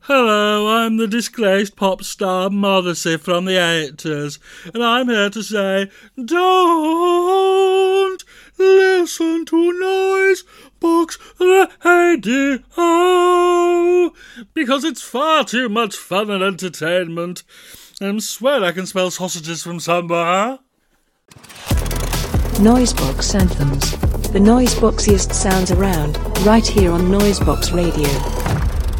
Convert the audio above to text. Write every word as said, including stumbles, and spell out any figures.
Hello, I'm the disgraced pop star Modesty from the eighties, and I'm here to say, don't listen to Noise Box Radio, because it's far too much fun and entertainment. I swear I can smell sausages from somewhere. Noisebox Anthems. The noiseboxiest sounds around, right here on Noisebox Radio.